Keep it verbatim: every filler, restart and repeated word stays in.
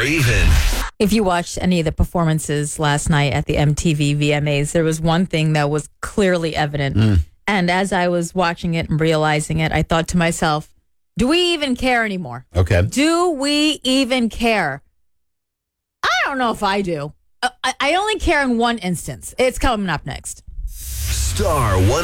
Even. If you watched any of the performances last night at the M T V V M As, there was one thing that was clearly evident. Mm. And as I was watching it and realizing it, I thought to myself, do we even care anymore? Okay. Do we even care? I don't know if I do. I, I only care in one instance. It's coming up next. Star one